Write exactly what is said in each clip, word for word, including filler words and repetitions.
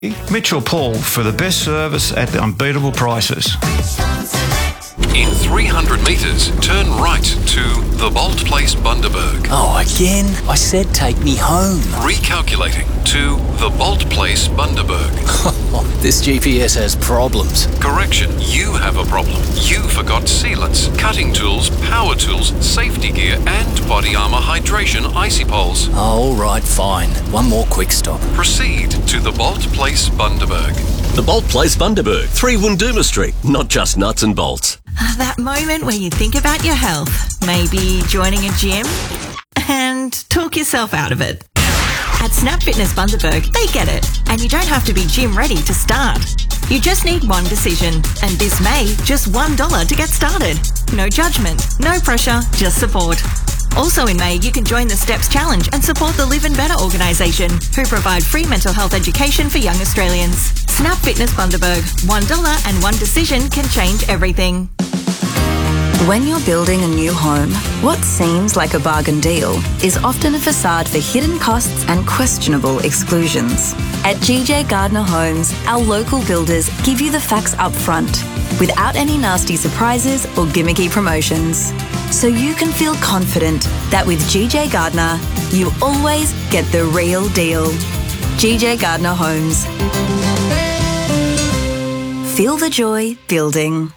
Mitchell Paul for the best service at the unbeatable prices. In three hundred metres, turn right to the Bolt Place Bundaberg. Oh, again? I said take me home. Recalculating to the Bolt Place Bundaberg. This G P S has problems. Correction, you have a problem. You forgot sealants, cutting tools, power tools, safety gear and body armour hydration icy poles. Oh, all right, fine. One more quick stop. Proceed to the Bolt Place Bundaberg. The Bolt Place Bundaberg, three Wunduma Street, not just nuts and bolts. That moment where you think about your health, maybe joining a gym, and talk yourself out of it. At Snap Fitness Bundaberg, they get it, and you don't have to be gym ready to start. You just need one decision, and this May, just one dollar to get started. No judgment, no pressure, just support. Also in May, you can join the Steps Challenge and support the Live and Better organisation, who provide free mental health education for young Australians. Snap Fitness Bundaberg. One dollar and one decision can change everything. When you're building a new home, what seems like a bargain deal is often a facade for hidden costs and questionable exclusions. At G J Gardner Homes, our local builders give you the facts up front, without any nasty surprises or gimmicky promotions. So you can feel confident that with G J Gardner, you always get the real deal. G J Gardner Homes. Feel the joy building.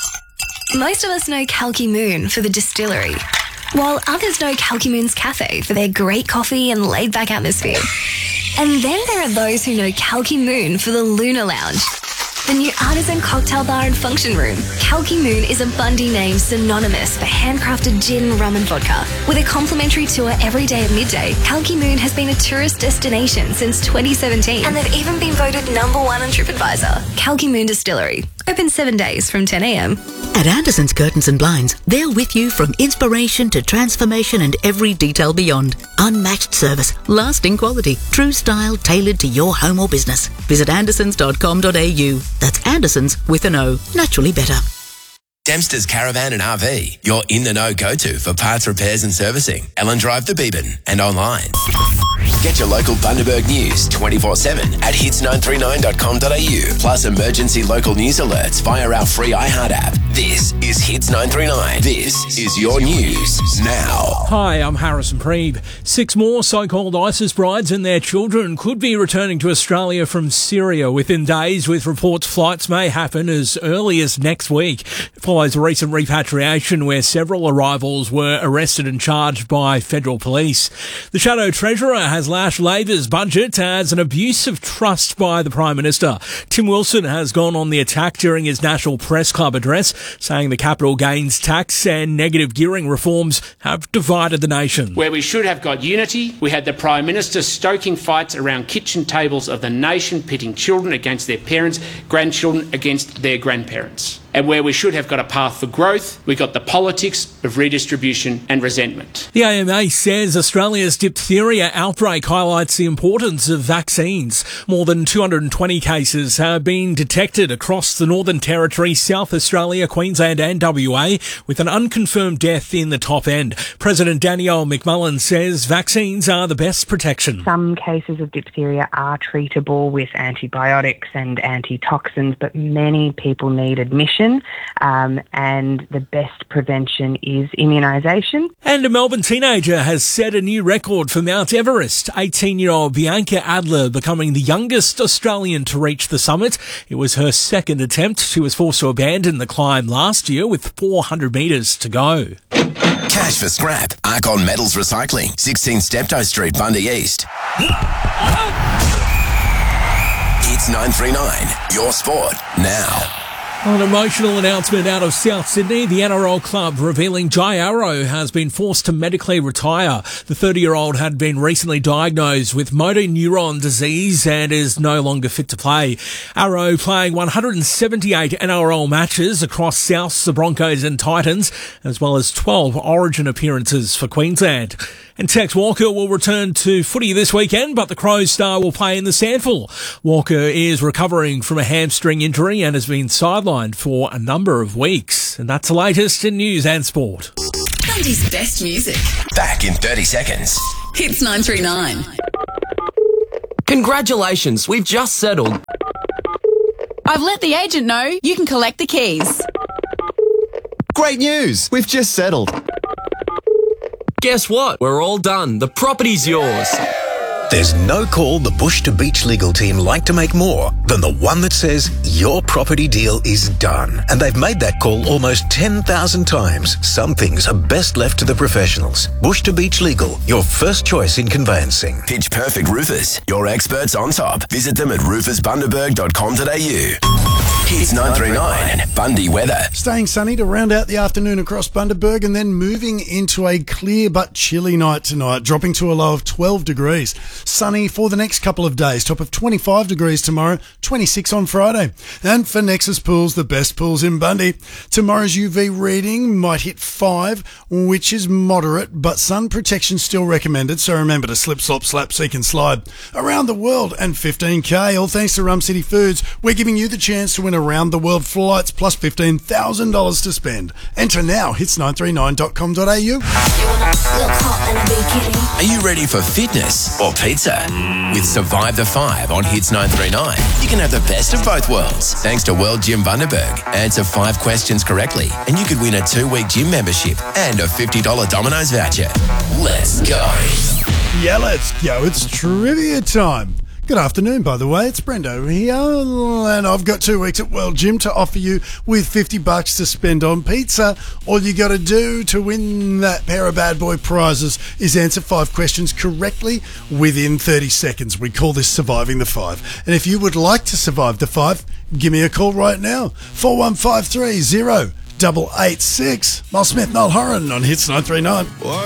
Most of us know Kalki Moon for the distillery, while others know Kalki Moon's Cafe for their great coffee and laid-back atmosphere. And then there are those who know Kalki Moon for the Luna Lounge, the new artisan cocktail bar and function room. Kalki Moon is a Bundy name synonymous for handcrafted gin, rum and vodka. With a complimentary tour every day at midday, Kalki Moon has been a tourist destination since twenty seventeen. And they've even been voted number one on TripAdvisor. Kalki Moon Distillery. Open seven days from ten a m. At Anderson's Curtains and Blinds, they're with you from inspiration to transformation and every detail beyond. Unmatched service, lasting quality, true style tailored to your home or business. Visit andersons dot com dot a u. That's Andersons with an O. Naturally better. Dempster's Caravan and R V, your in-the-know go-to for parts repairs and servicing. Ellen Drive to Beeban and online. Get your local Bundaberg news twenty-four seven at hits nine three nine dot com dot a u, plus emergency local news alerts via our free iHeart app. This is Hits nine three nine. This is your news now. Hi, I'm Harrison Preeb. Six more so-called ISIS brides and their children could be returning to Australia from Syria within days, with reports flights may happen as early as next week. It follows a recent repatriation where several arrivals were arrested and charged by federal police. The Shadow Treasurer has lashed Labor's budget as an abuse of trust by the Prime Minister. Tim Wilson has gone on the attack during his National Press Club address, saying the capital gains tax and negative gearing reforms have divided the nation. Where we should have got unity, we had the Prime Minister stoking fights around kitchen tables of the nation, pitting children against their parents, grandchildren against their grandparents. And where we should have got a path for growth, we got the politics of redistribution and resentment. The A M A says Australia's diphtheria outbreak highlights the importance of vaccines. More than two hundred twenty cases have been detected across the Northern Territory, South Australia, Queensland and W A, with an unconfirmed death in the top end. President Danielle McMullen says vaccines are the best protection. Some cases of diphtheria are treatable with antibiotics and antitoxins, but many people need admission. Um, and the best prevention is immunisation. And a Melbourne teenager has set a new record for Mount Everest. eighteen-year-old Bianca Adler becoming the youngest Australian to reach the summit. It was her second attempt. She was forced to abandon the climb last year with four hundred metres to go. Cash for scrap. Arcon Metals Recycling. sixteen Steptoe Street, Bundy East. Hits nine three nine. Your sport now. An emotional announcement out of South Sydney. The N R L club revealing Jai Arrow has been forced to medically retire. The thirty-year-old had been recently diagnosed with motor neuron disease and is no longer fit to play. Arrow playing one hundred seventy-eight N R L matches across Souths, the Broncos and Titans, as well as twelve Origin appearances for Queensland. And Tex Walker will return to footy this weekend, but the Crows star will play in the Sandful. Walker is recovering from a hamstring injury and has been sidelined for a number of weeks. And that's the latest in news and sport. Bundy's best music. Back in thirty seconds. Hits nine three nine. Congratulations, we've just settled. I've let the agent know you can collect the keys. Great news! We've just settled. Guess what? We're all done. The property's yours. There's no call the Bush to Beach legal team like to make more than the one that says your property deal is done. And they've made that call almost ten thousand times. Some things are best left to the professionals. Bush to Beach Legal, your first choice in conveyancing. Pitch Perfect Roofers, your experts on top. Visit them at roofers bundaberg dot com dot a u. Hits nine three nine, Bundy weather. Staying sunny to round out the afternoon across Bundaberg and then moving into a clear but chilly night tonight, dropping to a low of twelve degrees. Sunny for the next couple of days, top of twenty-five degrees tomorrow, twenty-six on Friday. And for Nexus Pools, the best pools in Bundy, tomorrow's U V reading might hit five, which is moderate, but sun protection still recommended, so remember to slip, slop, slap, seek and slide. Around the world and fifteen K, all thanks to Rum City Foods. We're giving you the chance to win around the world flights plus fifteen thousand dollars to spend. Enter now, hits nine three nine dot com dot a u. Are you ready for fitness or pizza? With Survive the Five on Hits nine three nine, you can have the best of both worlds. Thanks to World Gym Bundaberg. Answer five questions correctly, and you could win a two-week gym membership and a fifty dollars Domino's voucher. Let's go. Yeah, let's go. It's trivia time. Good afternoon, by the way. It's Brendo here, and I've got two weeks at World Gym to offer you with fifty bucks to spend on pizza. All you got to do to win that pair of bad boy prizes is answer five questions correctly within thirty seconds. We call this Surviving the Five. And if you would like to survive the five, give me a call right now. four one five three zero eight eight six. Miles Smith, Noel Horan on Hits nine three nine.